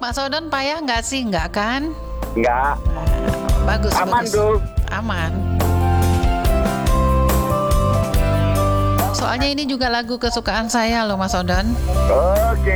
Mas Odon payah nggak sih? Nggak kan? Enggak. Bagus, Aman, bagus. Dul. Aman. Soalnya ini juga lagu kesukaan saya loh Mas Odon. Oke.